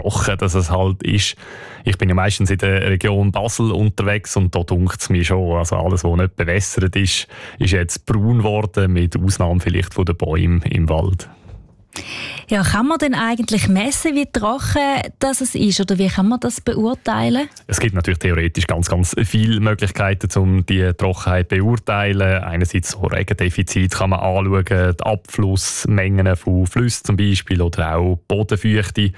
trocken dass es halt ist. Ich bin ja meistens in der Region Basel unterwegs und da dunkt es mir schon, also alles, was nicht bewässert ist jetzt braun geworden, mit Ausnahme vielleicht von den Bäumen im Wald. Ja, kann man denn eigentlich messen, wie trocken das ist, oder wie kann man das beurteilen? Es gibt natürlich theoretisch ganz, ganz viele Möglichkeiten, um die Trockenheit zu beurteilen. Einerseits so Regendefizit kann man anschauen, die Abflussmengen von Flüssen zum Beispiel oder auch Bodenfeuchte.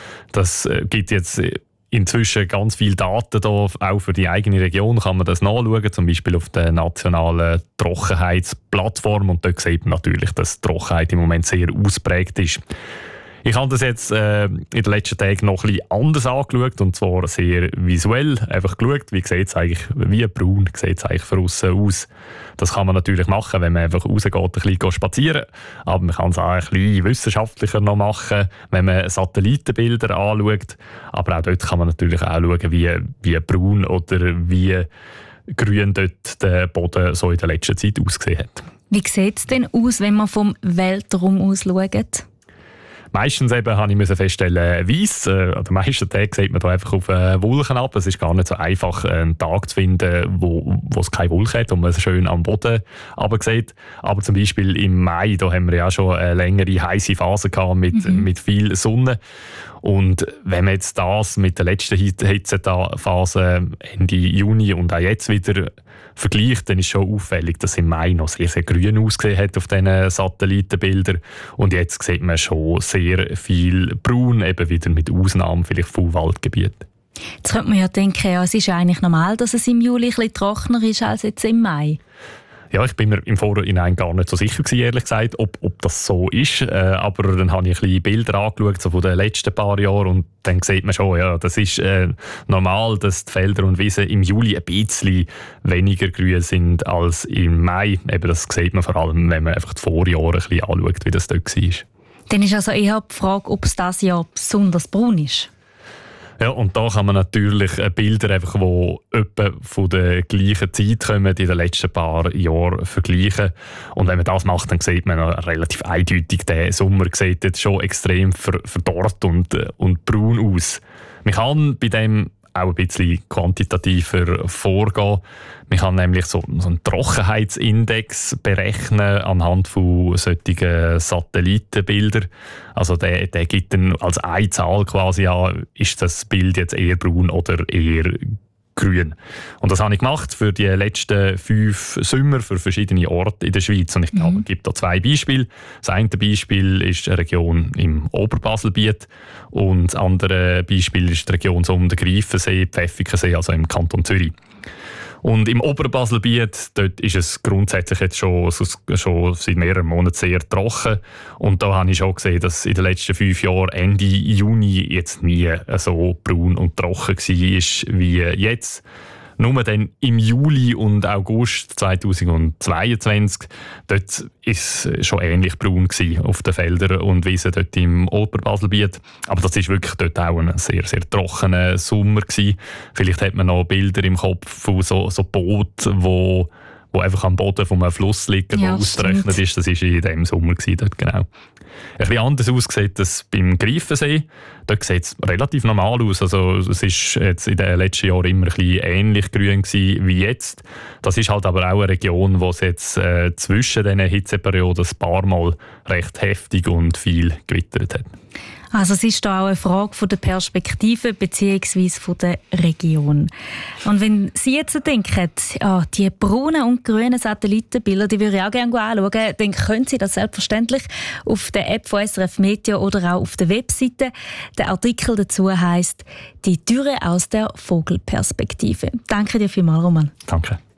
Das gibt jetzt inzwischen ganz viele Daten da, auch für die eigene Region kann man das nachschauen, zum Beispiel auf der nationalen Trockenheitsplattform, und dort sieht man natürlich, dass die Trockenheit im Moment sehr ausprägt ist. Ich habe das jetzt in den letzten Tagen noch ein bisschen anders angeschaut, und zwar sehr visuell. Einfach geschaut, wie sieht es eigentlich, wie braun sieht es eigentlich von aussen aus. Das kann man natürlich machen, wenn man einfach rausgeht, ein bisschen spazieren. Aber man kann es auch ein bisschen wissenschaftlicher noch machen, wenn man Satellitenbilder anschaut. Aber auch dort kann man natürlich auch schauen, wie braun oder wie grün dort der Boden so in der letzten Zeit ausgesehen hat. Wie sieht es denn aus, wenn man vom Weltraum aus schaut? Meistens eben habe ich feststellen, weiss. An den meisten Tagen sieht man da einfach auf Wolken ab. Es ist gar nicht so einfach, einen Tag zu finden, wo es keine Wolken hat und man es schön am Boden sieht. Aber zum Beispiel im Mai, da haben wir ja schon eine längere heiße Phase gehabt mit viel Sonne. Und wenn man jetzt das mit der letzten Hitzephase Ende Juni und auch jetzt wieder vergleicht, dann ist schon auffällig, dass im Mai noch sehr, sehr grün ausgesehen hat auf diesen Satellitenbildern. Und jetzt sieht man schon sehr viel braun, eben wieder mit Ausnahmen vielleicht von Waldgebieten. Jetzt könnte man ja denken, ja, es ist eigentlich normal, dass es im Juli ein bisschen trockener ist als jetzt im Mai. Ja, ich bin mir im Vorhinein gar nicht so sicher gewesen, ehrlich gesagt, ob das so ist. Aber dann habe ich ein bisschen Bilder angeschaut, so von den letzten paar Jahren, und dann sieht man schon, ja, das ist normal, dass die Felder und Wiesen im Juli ein bisschen weniger grün sind als im Mai. Eben, das sieht man vor allem, wenn man einfach die Vorjahre ein bisschen anschaut, wie das dort war. Dann ist also eher die Frage, ob es dieses Jahr besonders braun ist. Ja, und da kann man natürlich Bilder, einfach, die etwa von der gleichen Zeit kommen, in den letzten paar Jahren vergleichen. Und wenn man das macht, dann sieht man relativ eindeutig, der Sommer sieht jetzt schon extrem verdorrt und braun aus. Man kann bei dem auch ein bisschen quantitativer vorgehen. Man kann nämlich so einen Trockenheitsindex berechnen anhand von solchen Satellitenbildern. Also der gibt dann als eine Zahl quasi an, ist das Bild jetzt eher braun oder eher grün. Und das habe ich gemacht für die letzten 5 Sommer für verschiedene Orte in der Schweiz. Und ich glaube, es gibt da 2 Beispiele. Das eine Beispiel ist eine Region im Oberbaselbiet und das andere Beispiel ist die Region so um den Greifensee, Pfäffikensee, also im Kanton Zürich. Und im Oberbaselbiet, dort ist es grundsätzlich jetzt schon seit mehreren Monaten sehr trocken. Und da habe ich schon gesehen, dass in den letzten 5 Jahren Ende Juni jetzt nie so braun und trocken war wie jetzt. Nur dann im Juli und August 2022, dort ist es schon ähnlich braun gewesen auf den Feldern und Wiesen dort im Oberbaselbiet. Aber das ist wirklich dort auch ein sehr, sehr trockener Sommer gewesen. Vielleicht hat man noch Bilder im Kopf von so Booten, wo einfach am Boden von einem Fluss liegen, der ausgerechnet ist. Das war in diesem Sommer dort, genau. Ein bisschen anders aussieht das beim Greifensee. Dort sieht es relativ normal aus. Also es ist jetzt in den letzten Jahren immer ein bisschen ähnlich grün gewesen wie jetzt. Das ist halt aber auch eine Region, wo es jetzt zwischen diesen Hitzeperioden ein paar Mal recht heftig und viel gewittert hat. Also es ist da auch eine Frage von der Perspektive bzw. von der Region. Und wenn Sie jetzt denken, die braunen und grünen Satellitenbilder, die würde ich auch gerne anschauen, dann können Sie das selbstverständlich auf der App von SRF Meteo oder auch auf der Webseite. Der Artikel dazu heisst «Die Dürre aus der Vogelperspektive». Danke dir vielmals, Roman. Danke.